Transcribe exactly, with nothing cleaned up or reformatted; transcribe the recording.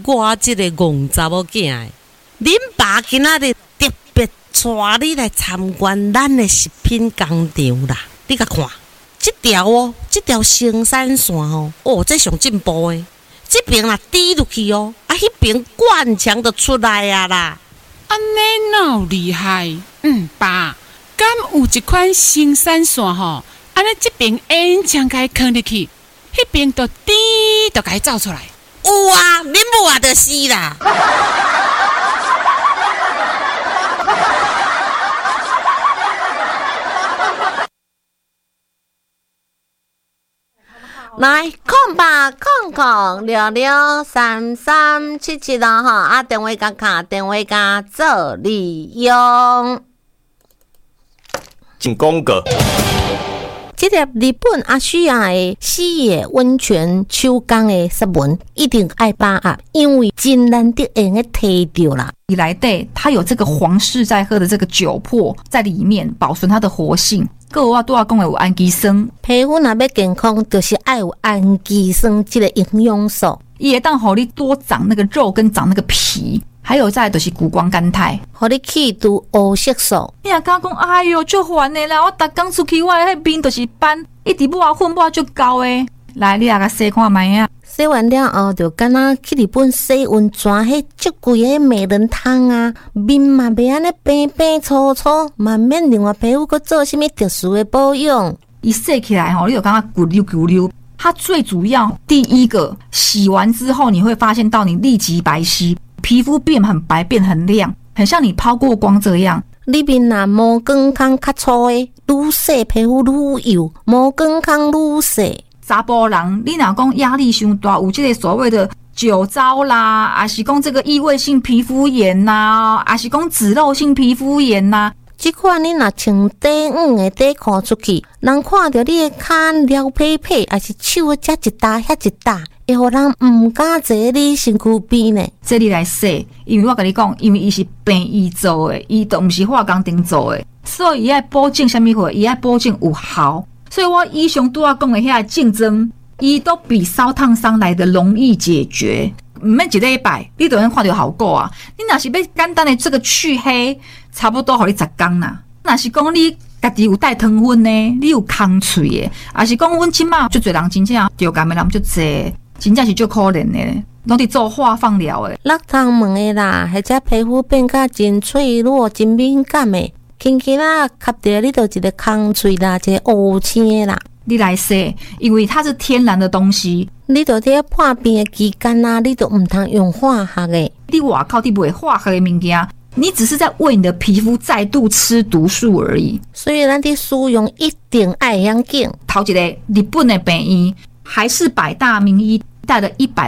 我这个戆查某囝的，恁爸今仔日特别带你来参观咱的食品工厂啦。你甲看，这条哦，这条生产线哦，哦，这上进步的。这边啦滴落去哦，啊，迄边灌墙就出来啊啦。 安尼哪厉害？嗯，爸，敢有一款生产线吼？安尼这边烟枪该放入去，迄边就滴就该走出来。 有啊，恁母也就是啦。来，空吧，空空六六三三七七啦吼，啊，电话甲卡，电话甲做利用。 进广告。 这粒日本阿须亚的西野温泉手工的食文一定爱把握，因为真难得用的摕到啦。 以来对，它有这个皇室在喝的这个酒粕在里面，保存它的活性。各有我都要讲的有氨基酸， 皮肤若要健康，就是爱有氨基酸这个营养素， 伊会当互你多长那个肉跟长那个皮。还有再就是谷胱甘肽， 互你去除黑色素。 你若敢讲，哎哟，足烦的啦！我逐工出去，我迄面就是斑，一直抹粉抹足高诶。来，你也甲洗看卖啊！ 洗完了后，就敢若去日本洗温泉，迄足贵诶美人汤啊，面嘛袂安尼白白粗粗，嘛免另外皮肤佮做啥物特殊诶保养。 一洗起来吼，你就感觉咕溜咕溜。它最主要第一个，洗完之后你会发现到你立即白皙。皮肤变很白，变很亮，很像你抛过光这样。 你面若毛光孔较粗诶，愈洗皮肤愈油，毛光孔愈细。 查甫人，你若讲压力伤大，有这个所谓的酒糟啦，还是讲这个异位性皮肤炎呐，还是讲脂漏性皮肤炎呐。 这款你若穿短黄的短裤出去，人看到你的脚撩皮皮，还是手遮一搭遐一搭。会互人唔敢坐你身躯边呢？ 这你来说，因为我跟你讲，因为伊是病医做的，伊都唔是化工店做的，所以伊爱保证什么货？伊爱保证有效。所以我以上拄仔讲的遐竞争，伊都比烧烫伤来的容易解决。唔免一礼拜，你就能看到效果啊！你若是要简单的这个去黑，差不多互你十天啦。若是讲你家己有带糖分呢，你有空喙的，还是讲阮即马足侪人真正着感的人足侪。真正是足可怜的，拢伫做化放疗的。 落汤门的啦，或者皮肤变甲真脆弱、真敏感的，轻轻啊，吸着你就一个空喙啦，一个乌青的啦。 你来说，因为它是天然的东西， 你就伫破病的期间啊，你就唔通用化学的。 你外口你买化学的物件，你只是在为你的皮肤再度吃毒素而已。 所以咱伫使用一定爱养紧。 头一个日本的病院还是百大名医带了一百